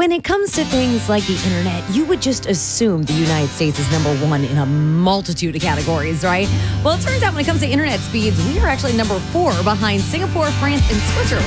When it comes to things like the internet, you would just assume the United States is number one in a multitude of categories, right? Well, it turns out when it comes to internet speeds, we are actually number 4 behind Singapore, France, and Switzerland.